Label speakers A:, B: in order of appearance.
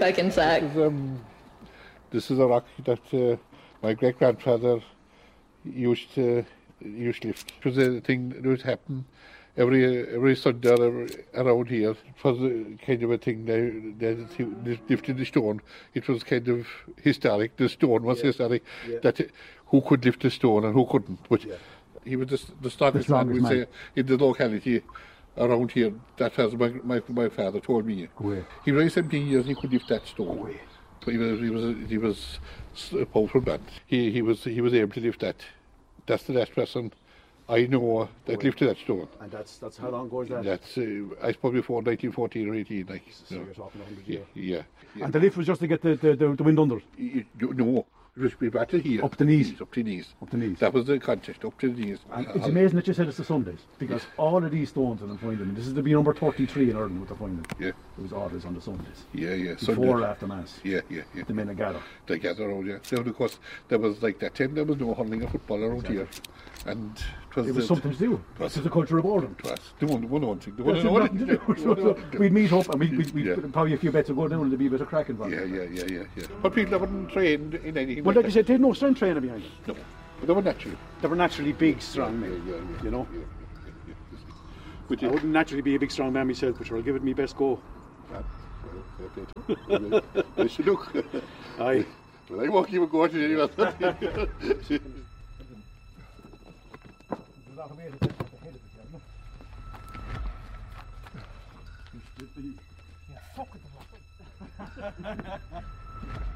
A: back in sack.
B: This is a rock that my great grandfather used to lift. It was a thing that would happen every Sunday around here. It was kind of a thing they lifted the stone. It was kind of historic. The stone was historic. That who could lift the stone and who couldn't. But he was the strongest man, we say, in the locality around here. That was my father told me. He was 17 years. He could lift that stone. He was a powerful man. He was able to lift that. That's the last person I know that lifted that stone.
C: And that's how long ago is that?
B: That's I suppose before 1914 or 18. Like,
C: so you're talking 100
B: years. Yeah.
C: And the lift was just to get the wind under?
B: No. It was be battle here.
C: Up the knees?
B: Up to knees.
C: Up the knees.
B: That was the contest, up to the knees.
C: And it's amazing that you said it's the Sundays, because all of these stones that I'm finding, this is to be number 33 in Ireland what they're finding.
B: Yeah.
C: It was always on the Sundays.
B: Yeah.
C: Before or after Mass.
B: Yeah.
C: The men gather.
B: They gather around, yeah. Then, of course, there was like that time, there was no hurling of football around here. And
C: it was something to do. It was the culture of Ireland.
B: It was. The one thing.
C: So we'd meet up and we'd probably a few bets would go down and there'd be a bit of cracking for it.
B: Yeah. But people haven't trained in anything.
C: Well, like you said, they had no strength training behind it.
B: No. But they were natural.
C: They were naturally big, strong men, you know. I wouldn't naturally be a big, strong man myself, but I'll give it my best go.
B: They should look.
C: Aye.
B: But I won't even go to anyone.
C: Yeah, fuck it.